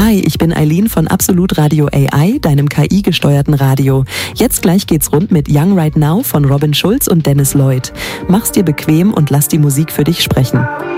Hi, ich bin Eileen von Absolut Radio AI, deinem KI-gesteuerten Radio. Jetzt gleich geht's rund mit Young Right Now von Robin Schulz und Dennis Lloyd. Mach's dir bequem und lass die Musik für dich sprechen.